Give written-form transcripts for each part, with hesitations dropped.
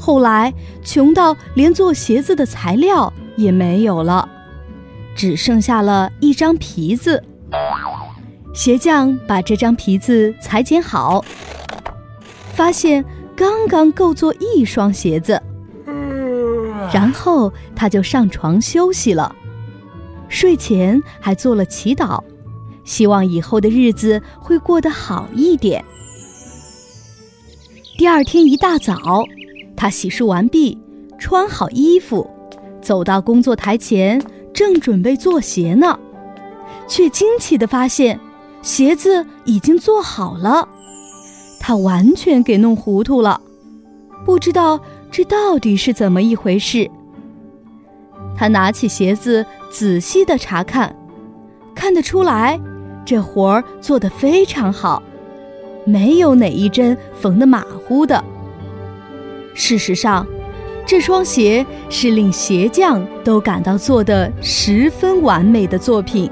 后来穷到连做鞋子的材料也没有了，只剩下了一张皮子。鞋匠把这张皮子裁剪好，发现刚刚够做一双鞋子，然后他就上床休息了。睡前还做了祈祷，希望以后的日子会过得好一点。第二天一大早，他洗漱完毕，穿好衣服，走到工作台前，正准备做鞋呢，却惊奇地发现鞋子已经做好了。他完全给弄糊涂了，不知道这到底是怎么一回事。他拿起鞋子仔细地查看，看得出来这活儿做得非常好，没有哪一针缝得马虎的。事实上，这双鞋是令鞋匠都感到做得十分完美的作品。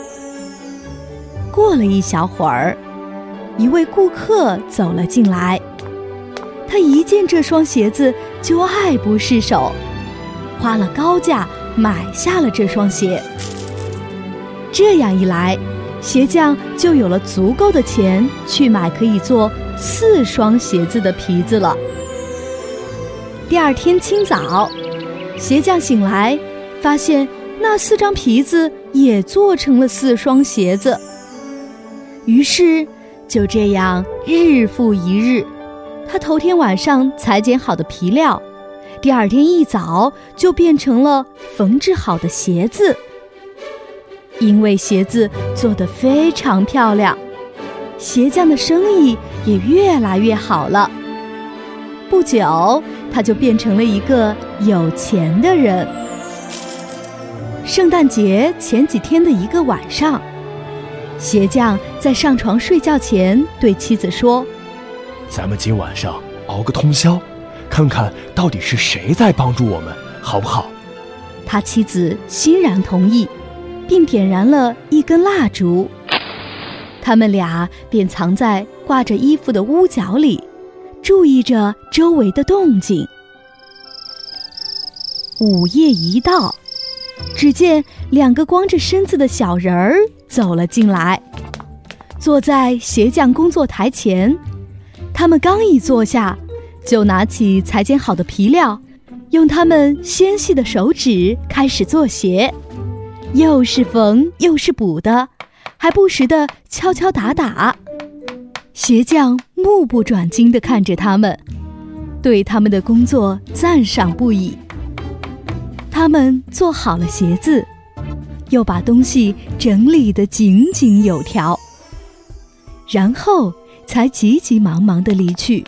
过了一小会儿，一位顾客走了进来，他一见这双鞋子就爱不释手，花了高价买下了这双鞋。这样一来，鞋匠就有了足够的钱去买可以做4双鞋子的皮子了。第二天清早，鞋匠醒来，发现那4张皮子也做成了4双鞋子。于是就这样日复一日，他头天晚上裁剪好的皮料，第二天一早就变成了缝制好的鞋子。因为鞋子做得非常漂亮，鞋匠的生意也越来越好了。不久，他就变成了一个有钱的人。圣诞节前几天的一个晚上，鞋匠在上床睡觉前对妻子说：“ 咱们今晚上熬个通宵，看看到底是谁在帮助我们，好不好？” 他妻子欣然同意，并点燃了一根蜡烛。他们俩便藏在挂着衣服的屋角里，注意着周围的动静。午夜一到，只见2个光着身子的小人儿走了进来，坐在鞋匠工作台前。他们刚一坐下，就拿起裁剪好的皮料，用他们纤细的手指开始做鞋，又是缝又是补的，还不时地敲敲打打。鞋匠目不转睛地看着他们，对他们的工作赞赏不已。他们做好了鞋子，又把东西整理得井井有条，然后才急急忙忙地离去。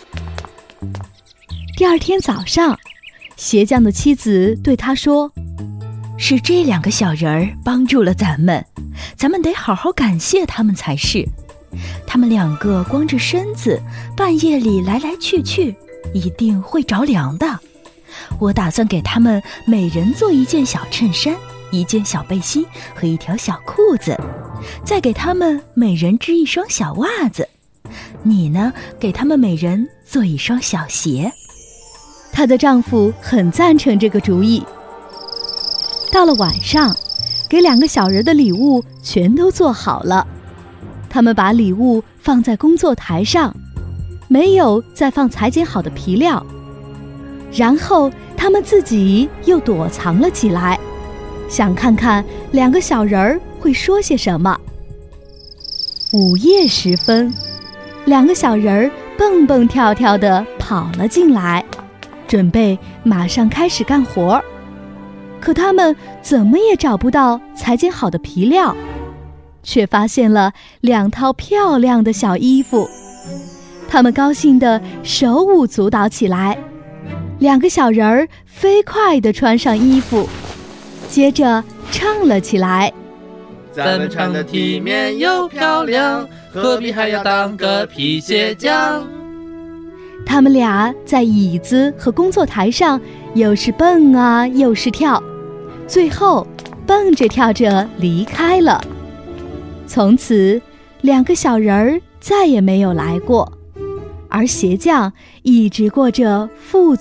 第二天早上，鞋匠的妻子对他说：“ 是这2个小人儿帮助了咱们得好好感谢他们才是。他们2个光着身子，半夜里来来去去，一定会着凉的。我打算给他们每人做一件小衬衫、一件小背心和一条小裤子，再给他们每人织一双小袜子。你呢，给他们每人做一双小鞋。” 她的丈夫很赞成这个主意。到了晚上，给2个小人的礼物全都做好了。他们把礼物放在工作台上，没有再放裁剪好的皮料。然后他们自己又躲藏了起来，想看看2个小人儿会说些什么。午夜时分，2个小人儿蹦蹦跳跳地跑了进来，准备马上开始干活。可他们怎么也找不到裁剪好的皮料，却发现了2套漂亮的小衣服。他们高兴得手舞足蹈起来。2个小人儿飞快地穿上衣服，接着唱了起来：“ 咱们唱得体面又漂亮，何必还要当个皮鞋匠？” 他们俩在椅子和工作台上又是蹦啊又是跳，最后蹦着跳着离开了。从此2个小人儿再也没有来过，而鞋匠一直过着富